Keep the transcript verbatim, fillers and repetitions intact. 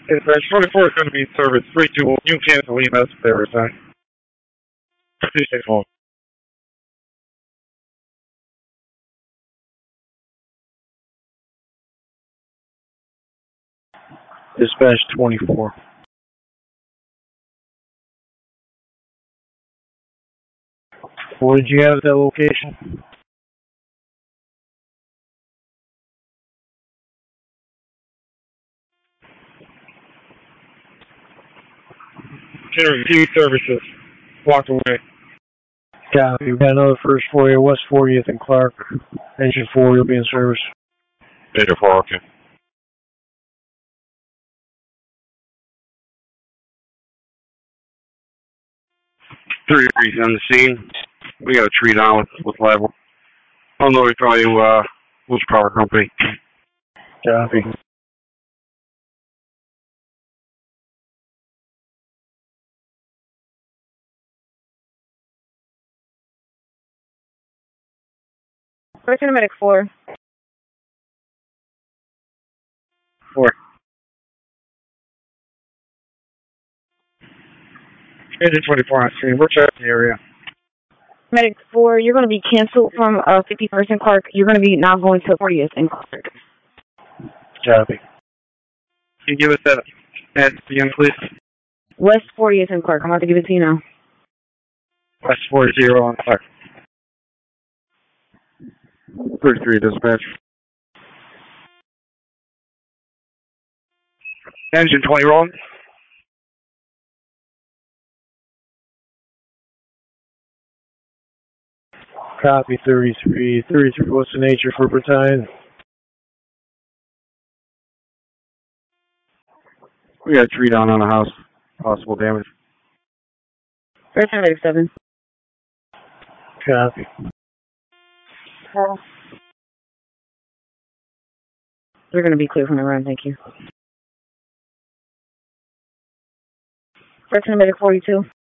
Dispatch twenty-four is going to be in service. three two one, you cancel E M S there, right? two six one. Dispatch twenty-four. What did you have at that location? General View Services. Walked away. Copy. We got another first for you, West fortieth and Clark. Engine four, you'll be in service. Engine four, okay. Three degrees on the scene. We got a tree down with, with level. I'll notify you, uh, which power company. Copy. First Medic four. Four. Engine twenty-four on screen. We're checking the area. Medic four, you're going to be canceled from uh, fifty-first and Clark. You're going to be now going to fortieth and Clark. Copy. Can you give us that at the end, please? West fortieth and Clark. I'm about to give it to you now. West four zero on Clark. thirty-three, dispatch. Engine twenty rolling. Copy thirty-three. thirty-three, what's the nature for Britannia? We got a tree down on the house. Possible damage. First Medic seven. Copy. We're going to be clear from the run, thank you. First Medic forty-two.